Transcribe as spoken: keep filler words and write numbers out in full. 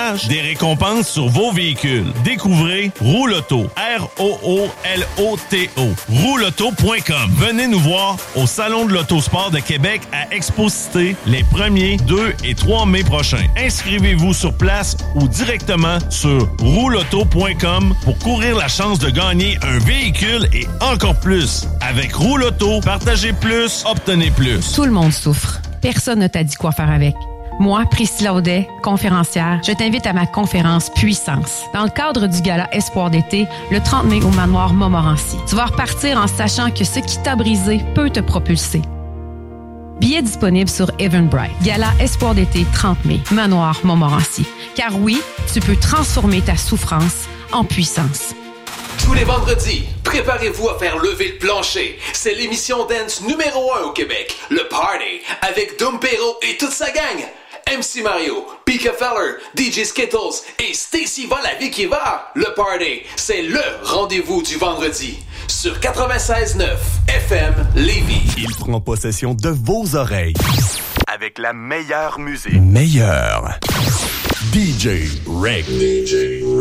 voyages, des récompenses sur vos véhicules. Découvrez Roule Auto. R O O L O T O. roule auto point com. Venez nous voir au Salon de l'Autosport de Québec à Expo-Cité les premiers, deux et trois mai prochains. Inscrivez-vous sur place ou directement sur roule auto point com pour courir la chance de gagner un véhicule et encore plus. Avec Roule Auto, partagez plus, obtenez plus. Tout le monde souffre. Personne ne t'a dit quoi faire avec. Moi, Priscilla Audet, conférencière, je t'invite à ma conférence Puissance. Dans le cadre du gala Espoir d'été, le trente mai au Manoir Montmorency. Tu vas repartir en sachant que ce qui t'a brisé peut te propulser. Billets disponibles sur Eventbrite. Gala Espoir d'été, trente mai, Manoir Montmorency. Car oui, tu peux transformer ta souffrance en puissance. Tous les vendredis, préparez-vous à faire lever le plancher. C'est l'émission dance numéro un au Québec, le Party, avec Dom Perro et toute sa gang. M C Mario, Pika Feller, D J Skittles et Stacy va la vie qui va. Le Party, c'est le rendez-vous du vendredi. Sur quatre-vingt-seize neuf F M Lévis. Il prend possession de vos oreilles. Avec la meilleure musique. Meilleure. D J Reg. D J